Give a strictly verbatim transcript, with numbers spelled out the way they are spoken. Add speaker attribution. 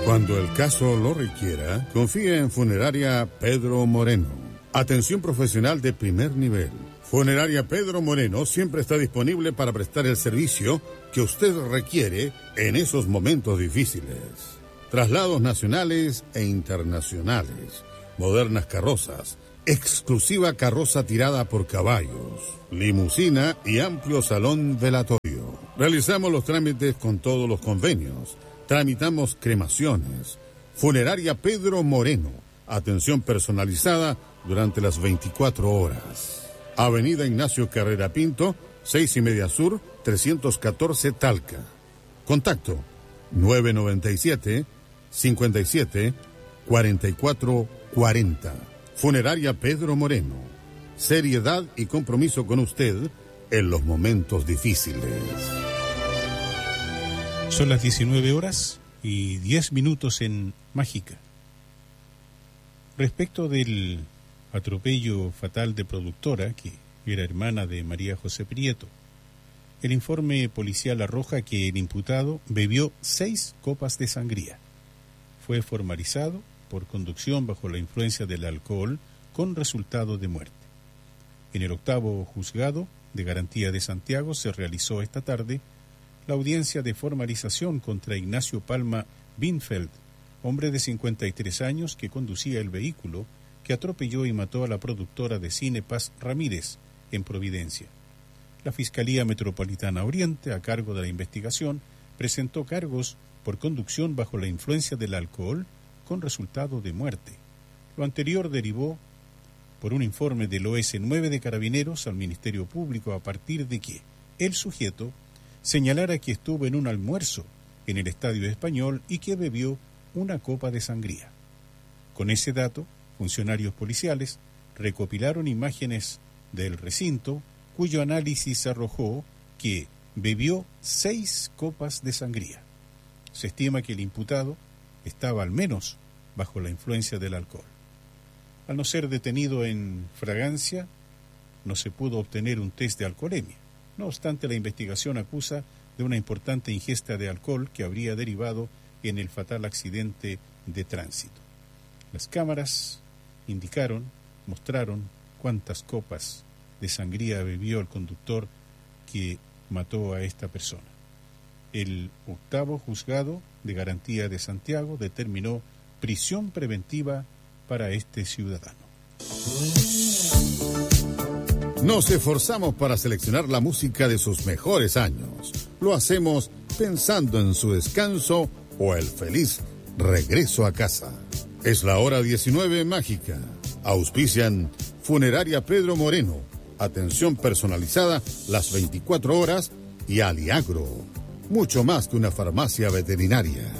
Speaker 1: Cuando el caso lo requiera, confíe en Funeraria Pedro Moreno. Atención profesional de primer nivel. Funeraria Pedro Moreno siempre está disponible para prestar el servicio que usted requiere en esos momentos difíciles. Traslados nacionales e internacionales, modernas carrozas, exclusiva carroza tirada por caballos, limusina y amplio salón velatorio. Realizamos los trámites con todos los convenios. Tramitamos cremaciones. Funeraria Pedro Moreno. Atención personalizada durante las veinticuatro horas. Avenida Ignacio Carrera Pinto, seis y media sur, trescientos catorce Talca. Contacto nueve noventa y siete, cincuenta y siete, cuarenta y cuatro cuarenta. Funeraria Pedro Moreno. Seriedad y compromiso con usted en los momentos difíciles.
Speaker 2: Son las diecinueve horas y diez minutos en Mágica. Respecto del atropello fatal de productora, que era hermana de María José Prieto, el informe policial arroja que el imputado bebió seis copas de sangría. Fue formalizado por conducción bajo la influencia del alcohol con resultado de muerte. En el octavo juzgado de garantía de Santiago se realizó esta tarde la audiencia de formalización contra Ignacio Palma Binfeld, hombre de cincuenta y tres años que conducía el vehículo que atropelló y mató a la productora de cine Paz Ramírez en Providencia. La Fiscalía Metropolitana Oriente, a cargo de la investigación, presentó cargos por conducción bajo la influencia del alcohol con resultado de muerte. Lo anterior derivó por un informe del O S nueve de Carabineros al Ministerio Público a partir de que el sujeto señalara que estuvo en un almuerzo en el Estadio Español y que bebió una copa de sangría. Con ese dato, funcionarios policiales recopilaron imágenes del recinto, cuyo análisis arrojó que bebió seis copas de sangría. Se estima que el imputado estaba al menos bajo la influencia del alcohol. Al no ser detenido en fragancia, no se pudo obtener un test de alcoholemia. No obstante, la investigación acusa de una importante ingesta de alcohol que habría derivado en el fatal accidente de tránsito. Las cámaras indicaron, mostraron cuántas copas de sangría bebió el conductor que mató a esta persona. El octavo juzgado de garantía de Santiago determinó prisión preventiva para este ciudadano.
Speaker 1: Nos esforzamos para seleccionar la música de sus mejores años. Lo hacemos pensando en su descanso o el feliz regreso a casa. Es la hora diecinueve mágica. Auspician Funeraria Pedro Moreno. Atención personalizada las veinticuatro horas y Aliagro. Mucho más que una farmacia veterinaria.